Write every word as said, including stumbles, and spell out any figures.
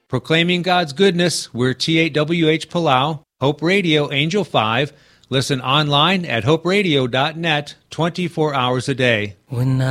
Proclaiming God's goodness, we're T eight W H Palau, Hope Radio, Angel five. Listen online at hope radio dot net twenty-four hours a day. When